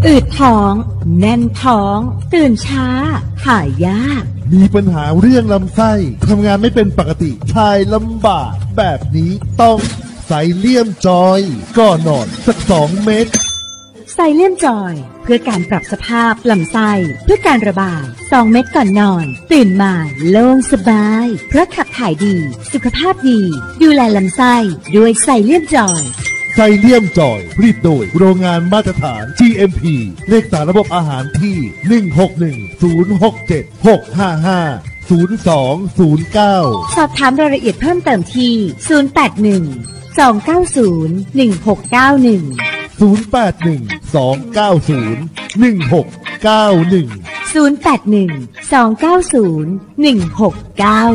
อืดท้องแน่นท้องตื่นช้าถ่ายยากมีปัญหาเรื่องลำไส้ทำงานไม่เป็นปกติถ่ายลำบากแบบนี้ต้องไซเลียมจอยก่อนนอนสัก2 เม็ดไซเลียมจอยเพื่อการปรับสภาพลำไส้เพื่อการระบาย2 เม็ดก่อนนอนตื่นมาโล่งสบายเพราะขับถ่ายดีสุขภาพดีดูแลลำไส้ด้วยไซเลียมจอยไซเลียมจอยผลิตโดยโรงงานมาตรฐาน GMP เลขสารระบบอาหารที่16106765502090สอบถามรายละเอียดเพิ่มเติมที่081 290 1691 081 290 1691 081 290 1691